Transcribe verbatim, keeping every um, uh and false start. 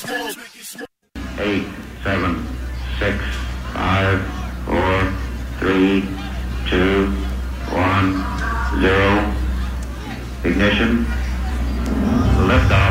Eight, seven, six, five, four, three, two, one, zero. Ignition. Lift off.